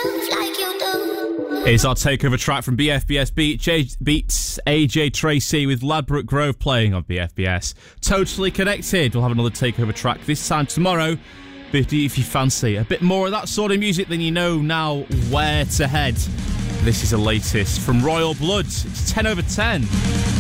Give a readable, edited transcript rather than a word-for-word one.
It's our takeover track from BFBS Beats AJ Tracy with Ladbroke Grove playing on BFBS. Totally Connected. We'll have another takeover track this time tomorrow. But if you fancy a bit more of that sort of music, then you know now where to head. This is the latest from Royal Blood. It's 10 over 10.